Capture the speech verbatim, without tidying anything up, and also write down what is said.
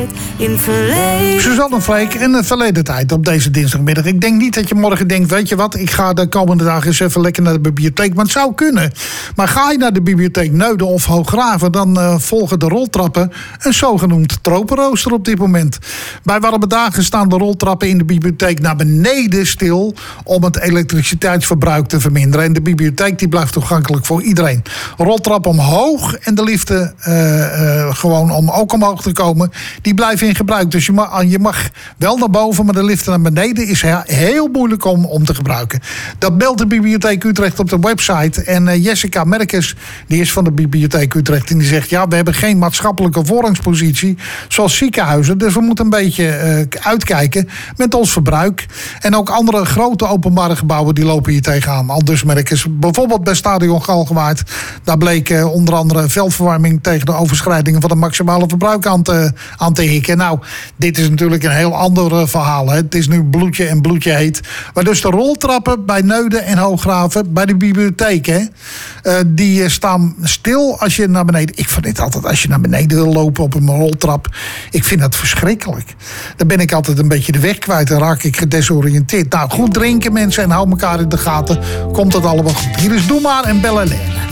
In verleden. Suzanne Freek in de verleden tijd op deze dinsdagmiddag. Ik denk niet dat je morgen denkt, weet je wat, ik ga de komende dagen eens even lekker naar de bibliotheek. Maar het zou kunnen. Maar ga je naar de bibliotheek Neuden of Hooggraven, dan uh, volgen de roltrappen een zogenoemd tropenrooster op dit moment. Bij warme dagen staan de roltrappen in de bibliotheek naar beneden stil om het elektriciteitsverbruik te verminderen. En de bibliotheek die blijft toegankelijk voor iedereen. Roltrappen omhoog en de liften uh, uh, gewoon om ook omhoog te komen, die blijven in gebruik. Dus je mag, je mag wel naar boven, maar de liften naar beneden is heel moeilijk om, om te gebruiken. Dat meldt de Bibliotheek Utrecht op de website. En uh, Jessica Merkes, die is van de Bibliotheek Utrecht, en die zegt, ja, we hebben geen maatschappelijke voorrangspositie zoals ziekenhuizen. Dus we moeten een beetje uh, uitkijken met ons verbruik. En ook andere grote openbare gebouwen die lopen hier tegenaan. Aldus Merkes, bijvoorbeeld bij Stadion Galgenwaard. Daar bleek uh, onder andere veldverwarming tegen de overschrijdingen van de maximale verbruik aan te, aan te hikken. Nou, dit is natuurlijk een heel ander uh, verhaal. Hè. Het is nu bloedje en bloedje heet. Maar dus de roltrappen bij Neuden en Hooggraven, bij de bibliotheek, hè, uh, die uh, staan stil als je naar beneden. Ik vind het altijd, als je naar beneden wil lopen op een roltrap, ik vind dat verschrikkelijk. Dan ben ik altijd een beetje de weg kwijt en raak ik gedesoriënteerd. Nou, goed drinken mensen en hou elkaar in de gaten. Komt het allemaal goed. Hier is Doe Maar en Bella Lerne.